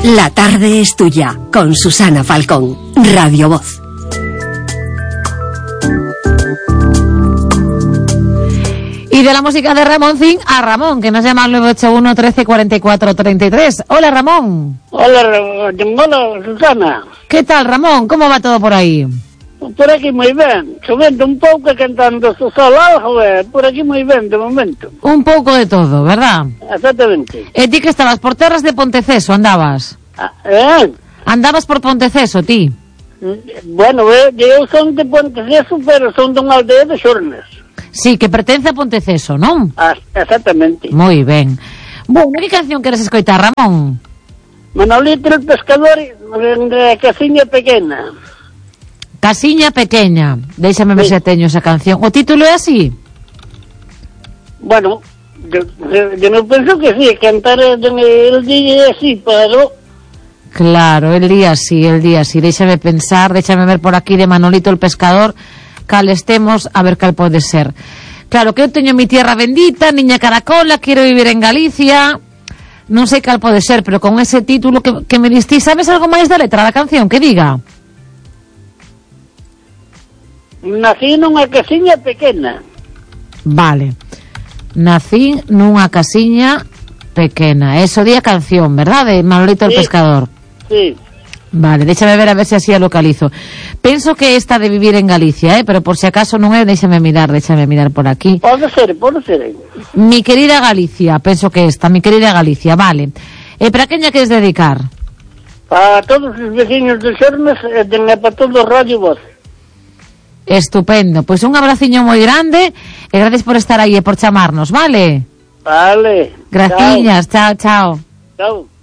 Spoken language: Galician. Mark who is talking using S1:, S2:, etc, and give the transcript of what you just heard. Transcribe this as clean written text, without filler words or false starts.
S1: La tarde es tuya, con Susana Falcón, Radio Voz.
S2: Y de la música de Ramoncín a Ramón, que nos llama al 981 13 44 33. Hola, Ramón.
S3: Hola, Susana.
S2: ¿Qué tal, Ramón? ¿Cómo va todo por ahí?
S3: Por aquí muy bien, chovendo un pouco, cantando su sol algo, por aquí moi ben de momento.
S2: Un pouco de todo, ¿verdad?
S3: Exactamente.
S2: E ti que estabas por terras de Ponteceso, andabas? Andabas por Ponteceso, ti?
S3: Bueno, eu son de Ponteceso, pero son dunha aldea de Xornes.
S2: Sí, que pertence a Ponteceso, non?
S3: Exactamente.
S2: Moi ben. Bueno, que canción queres escoitar, Ramón?
S3: Manolito el pescador de Casiña Pequena.
S2: Casiña Pequeña. Déixame ver se teño esa canción. O título é así?
S3: Bueno, yo non penso que sí, cantar el día así, pero...
S2: Claro, el día sí. Déixame pensar, déixame ver por aquí de Manolito el pescador, cal estemos, a ver cal pode ser. Claro, que eu teño mi tierra bendita, niña caracola, quiero vivir en Galicia... Non sei cal pode ser, pero con ese título que me distí, sabes algo máis da letra da canción? Que diga?
S3: Nací nunha casiña pequena.
S2: Vale. Nací nunha casiña pequena. Eso di a canción, verdad? De Manolito el pescador.
S3: Sí.
S2: Vale, déxame ver a ver se así a localizo. Penso que esta de vivir en Galicia, pero por si acaso non é, déxame mirar por aquí.
S3: Pode ser.
S2: Mi querida Galicia, penso que esta, mi querida Galicia, vale. Para quen lla queres dedicar?
S3: Para todos os veciños de Xornes e para todos os Radio Voz.
S2: Estupendo, pois un abraciño moi grande e gracias por estar aí e por chamarnos, vale?
S3: Vale.
S2: Graciñas, chao.
S3: Chao.